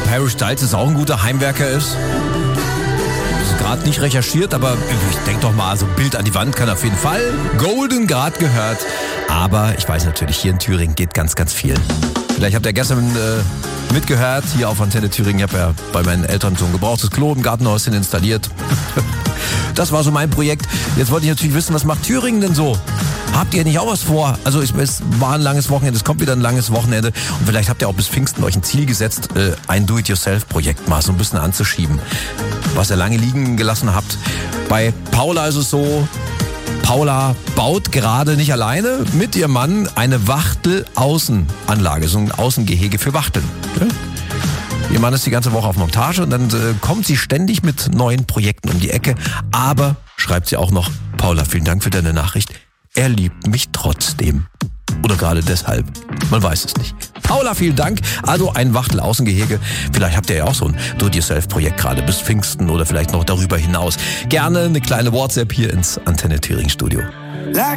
Harry Styles ist auch ein guter Heimwerker ist. Ist gerade nicht recherchiert, aber ich denke doch mal, so ein Bild an die Wand kann auf jeden Fall. Golden gerade gehört. Aber ich weiß natürlich, hier in Thüringen geht ganz, ganz viel. Vielleicht habt ihr gestern mitgehört, hier auf Antenne Thüringen. Ich habe ja bei meinen Eltern so ein gebrauchtes Klo im Gartenhäuschen installiert. Das war so mein Projekt. Jetzt wollte ich natürlich wissen, was macht Thüringen denn so? Habt ihr nicht auch was vor? Also es war ein langes Wochenende, es kommt wieder ein langes Wochenende. Und vielleicht habt ihr auch bis Pfingsten euch ein Ziel gesetzt, ein Do-it-yourself-Projekt mal so ein bisschen anzuschieben. Was ihr lange liegen gelassen habt. Bei Paula ist es so, Paula baut gerade nicht alleine mit ihrem Mann eine Wachtel-Außenanlage, so ein Außengehege für Wachteln. Ihr Mann ist die ganze Woche auf Montage und dann kommt sie ständig mit neuen Projekten um die Ecke. Aber, schreibt sie auch noch, Paula, vielen Dank für deine Nachricht. Er liebt mich trotzdem. Oder gerade deshalb. Man weiß es nicht. Paula, vielen Dank. Also ein Wachtel-Außengehege. Vielleicht habt ihr ja auch so ein Do-it-yourself-Projekt gerade bis Pfingsten oder vielleicht noch darüber hinaus. Gerne eine kleine WhatsApp hier ins Antenne Thüringen Studio.